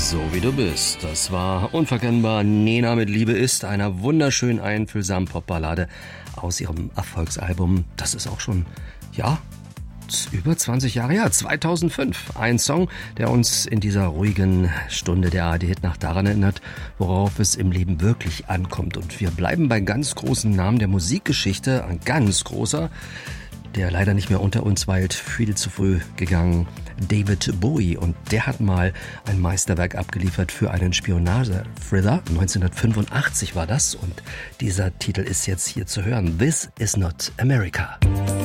So wie du bist. Das war unverkennbar Nena mit Liebe ist, einer wunderschön einfühlsamen Popballade aus ihrem Erfolgsalbum. Das ist auch schon, über 20 Jahre her, 2005. Ein Song, der uns in dieser ruhigen Stunde der ARD-Hit-Nacht daran erinnert, worauf es im Leben wirklich ankommt. Und wir bleiben bei ganz großen Namen der Musikgeschichte, ein ganz großer, der leider nicht mehr unter uns weilt, viel zu früh gegangen, David Bowie. Und der hat mal ein Meisterwerk abgeliefert für einen Spionage-Thriller. 1985 war das und dieser Titel ist jetzt hier zu hören. This is not America.